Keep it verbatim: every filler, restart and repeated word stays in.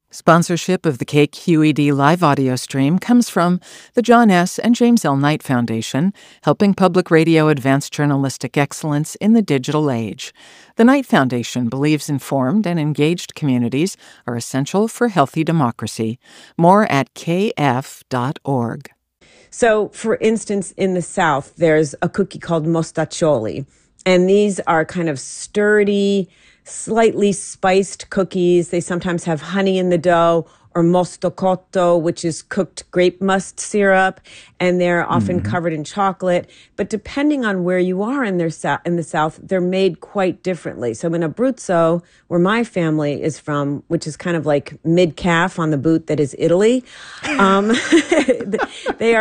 Sponsorship of the K Q E D live audio stream comes from the John S. and James L. Knight Foundation, helping public radio advance journalistic excellence in the digital age. The Knight Foundation believes informed and engaged communities are essential for healthy democracy. More at k f dot org. So, for instance, in the South, there's a cookie called mostaccioli, and these are kind of sturdy, slightly spiced cookies. They sometimes have honey in the dough, or mostacotto, which is cooked grape must syrup, and they're often mm-hmm. covered in chocolate. But depending on where you are in their in the South, they're made quite differently. So in Abruzzo, where my family is from, which is kind of like mid-calf on the boot that is Italy, um, they are